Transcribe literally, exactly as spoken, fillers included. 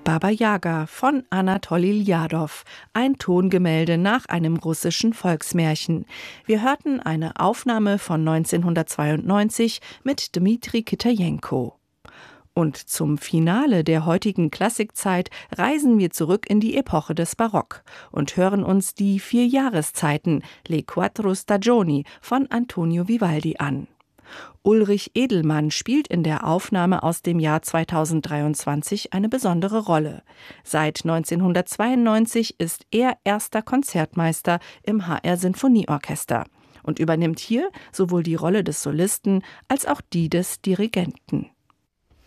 Baba Jaga von Anatoli Ljadow, ein Tongemälde nach einem russischen Volksmärchen. Wir hörten eine Aufnahme von neunzehnhundertzweiundneunzig mit Dmitri Kitajenko. Und zum Finale der heutigen Klassikzeit reisen wir zurück in die Epoche des Barock und hören uns die vier Jahreszeiten, Le Quattro Stagioni von Antonio Vivaldi an. Ulrich Edelmann spielt in der Aufnahme aus dem Jahr zweitausenddreiundzwanzig eine besondere Rolle. Seit neunzehnhundertzweiundneunzig ist er erster Konzertmeister im H R Sinfonieorchester und übernimmt hier sowohl die Rolle des Solisten als auch die des Dirigenten.